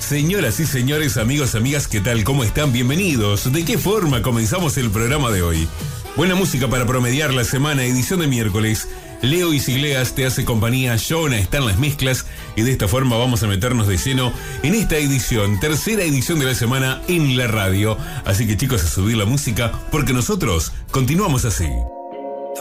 Señoras y señores, amigos, amigas, ¿qué tal? ¿Cómo están? Bienvenidos. ¿De qué forma comenzamos el programa de hoy? Buena música para promediar la semana, edición de miércoles. Leo Isigleas te hace compañía, Jonah está en las mezclas y de esta forma vamos a meternos de lleno en esta edición, tercera edición de la semana en la radio. Así que chicos, a subir la música porque nosotros continuamos así.